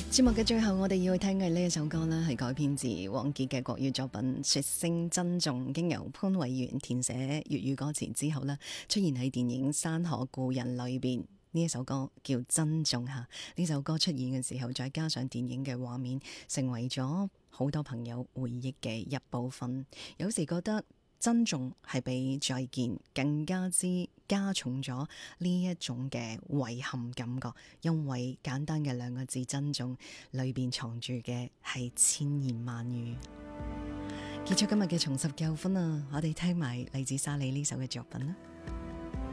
節目嘅最後，我哋要去聽嘅呢一首歌呢，係改編自王傑嘅國語作品《說聲珍重》，經由潘偉源填寫粵語歌詞之後呢，出現喺電影《山河故人》裏邊。呢一首歌叫《珍重》下，呢首歌出現嘅時候，再加上電影嘅畫面，成為咗好多朋友回憶嘅一部分。有時覺得珍重係比再見更加之加重咗呢一種嘅遺憾感覺，因為簡單嘅兩個字珍重裏邊藏住嘅係千言萬語。結束今日嘅重拾舊歡啊，我哋聽埋嚟自沙莉呢首嘅作品啦。